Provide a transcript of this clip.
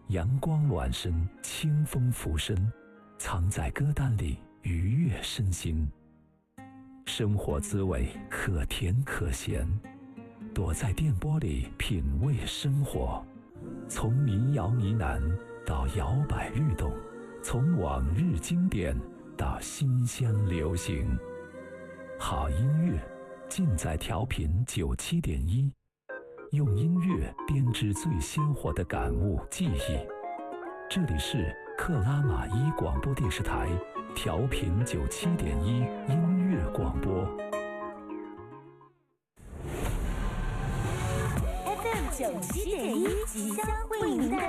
阳光暖身，清风拂身，藏在歌单里愉悦身心。生活滋味可甜可咸，躲在电波里品味生活。从民谣呢喃到摇摆律动，从往日经典到新乡流行。好音乐尽在调频97.1，用音乐编织最鲜活的感悟记忆。这里是克拉玛依广播电视台调频97.1音乐广播。 FM 97.1即将为您带来